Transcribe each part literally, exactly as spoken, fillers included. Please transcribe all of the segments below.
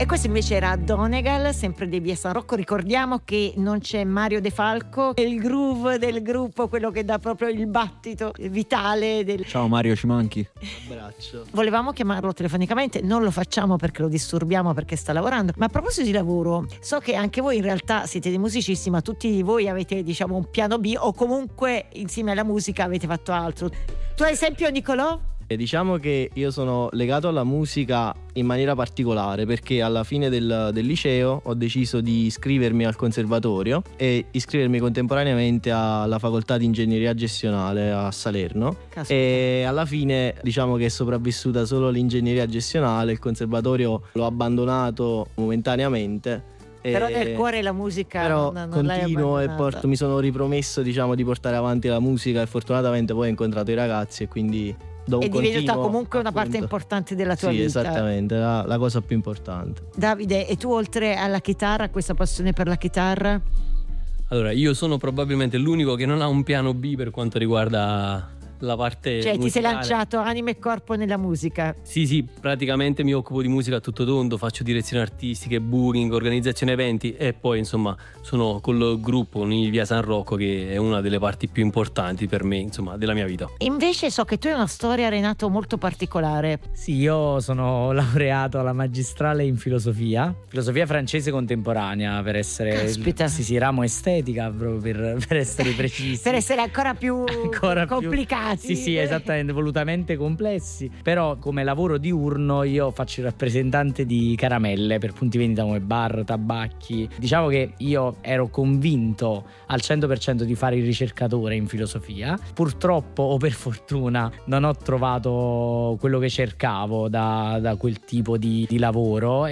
E questo invece era Donegal, sempre dei Via San Rocco. Ricordiamo che non c'è Mario De Falco, è il groove del gruppo, quello che dà proprio il battito vitale del... Ciao Mario, ci manchi? Abbraccio. Volevamo chiamarlo telefonicamente, non lo facciamo perché lo disturbiamo, perché sta lavorando. Ma a proposito di lavoro, so che anche voi in realtà siete dei musicisti, ma tutti voi avete, diciamo, un piano B, o comunque insieme alla musica avete fatto altro. Tu ad esempio, Nicolò? E diciamo che io sono legato alla musica in maniera particolare, perché alla fine del, del liceo ho deciso di iscrivermi al conservatorio e iscrivermi contemporaneamente alla facoltà di ingegneria gestionale a Salerno. Caspita. E alla fine diciamo che è sopravvissuta solo l'ingegneria gestionale, il conservatorio l'ho abbandonato momentaneamente. Però E- nel cuore la musica però non, non l'hai continuo e abbandonata. porto, mi sono ripromesso, diciamo, di portare avanti la musica, e fortunatamente poi ho incontrato i ragazzi e quindi do un È divenuta continuo, comunque una parte appunto. importante della tua Sì, vita. esattamente, la, la cosa più importante. Davide, e tu oltre alla chitarra, questa passione per la chitarra? Allora, io sono probabilmente l'unico che non ha un piano B per quanto riguarda la parte Cioè ti sei musicale. lanciato anima e corpo nella musica. Sì, sì, praticamente mi occupo di musica a tutto tondo, faccio direzioni artistiche, booking, organizzazione eventi e poi insomma sono col gruppo con il Via San Rocco, che è una delle parti più importanti per me, insomma, della mia vita. Invece so che tu hai una storia, Renato, molto particolare. Sì, io sono laureato alla magistrale in filosofia, filosofia francese contemporanea, per essere Caspita. sì, sì, ramo estetica, proprio per, per essere precisi. Per essere ancora più Ancora più- complicati. Sì, sì, esattamente, volutamente complessi. Però come lavoro diurno io faccio il rappresentante di caramelle per punti vendita come bar, tabacchi. Diciamo che io ero convinto al cento per cento di fare il ricercatore in filosofia. Purtroppo o per fortuna non ho trovato quello che cercavo da, da quel tipo di, di lavoro,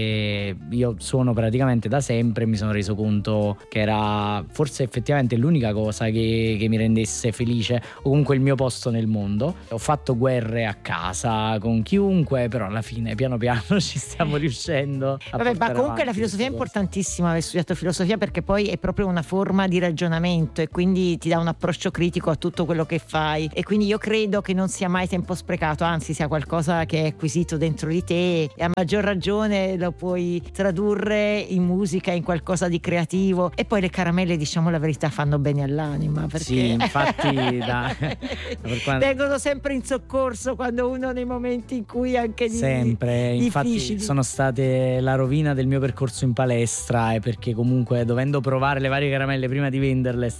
e io suono praticamente da sempre. Mi sono reso conto che era forse effettivamente l'unica cosa che, che mi rendesse felice, o comunque il mio posto nel mondo. Ho fatto guerre a casa con chiunque, però alla fine piano piano ci stiamo riuscendo a Vabbè, ma portare comunque la avanti filosofia è questa cosa. importantissima, aver studiato filosofia, perché poi è proprio una forma di ragionamento e quindi ti dà un approccio critico a tutto quello che fai, e quindi io credo che non sia mai tempo sprecato, anzi sia qualcosa che è acquisito dentro di te e a maggior ragione lo puoi tradurre in musica, in qualcosa di creativo. E poi le caramelle, diciamo la verità, fanno bene all'anima, perché Sì, infatti da, per quanto- vengono sempre in soccorso quando uno nei momenti in cui anche di, sempre, infatti difficili. sono state la rovina del mio percorso in palestra, e perché comunque dovendo provare le varie caramelle prima di venderle